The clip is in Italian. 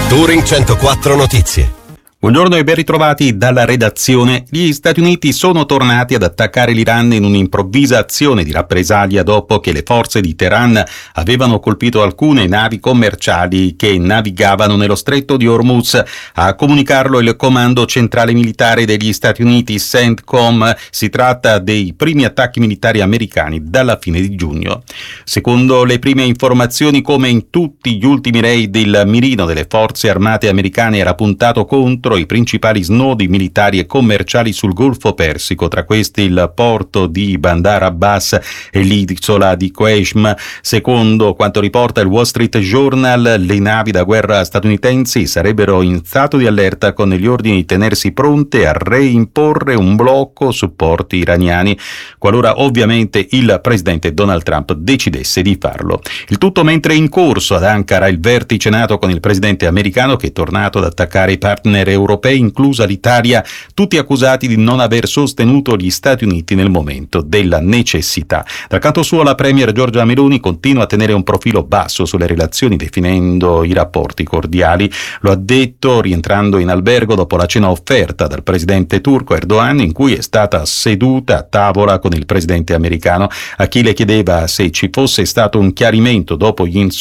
Touring 104 Notizie. Buongiorno e ben ritrovati dalla redazione. Gli Stati Uniti sono tornati ad attaccare l'Iran in un'improvvisa azione di rappresaglia dopo che le forze di Teheran avevano colpito alcune navi commerciali che navigavano nello stretto di Hormuz. A comunicarlo il Comando Centrale Militare degli Stati Uniti, CENTCOM. Si tratta dei primi attacchi militari americani dalla fine di giugno. Secondo le prime informazioni, come in tutti gli ultimi raid, il mirino delle forze armate americane era puntato contro i principali snodi militari e commerciali sul Golfo Persico, tra questi il porto di Bandar Abbas e l'isola di Qashm. Secondo quanto riporta il Wall Street Journal, le navi da guerra statunitensi sarebbero in stato di allerta con gli ordini di tenersi pronte a reimporre un blocco su porti iraniani, qualora ovviamente il presidente Donald Trump decidesse di farlo. Il tutto mentre è in corso ad Ankara il vertice NATO con il presidente americano, che è tornato ad attaccare i partner europei, inclusa l'Italia, tutti accusati di non aver sostenuto gli Stati Uniti nel momento della necessità. Dal canto suo, la premier Giorgia Meloni continua a tenere un profilo basso sulle relazioni, definendo i rapporti cordiali. Lo ha detto rientrando in albergo dopo la cena offerta dal presidente turco Erdogan, in cui è stata seduta a tavola con il presidente americano, a chi le chiedeva se ci fosse stato un chiarimento dopo gli insulti